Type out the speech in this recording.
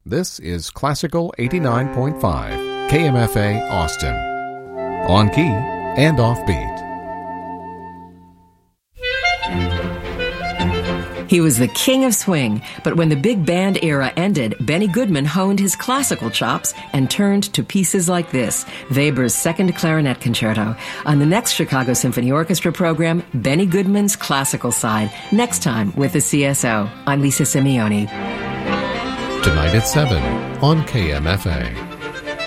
This is Classical 89.5, KMFA Austin. On key and offbeat. He was the king of swing, but when the big band era ended, Benny Goodman honed his classical chops and turned to pieces like this, Weber's Second Clarinet Concerto. On the next Chicago Symphony Orchestra program, Benny Goodman's classical side, next time with the CSO. I'm Lisa Simeone. Tonight at 7 on KMFA.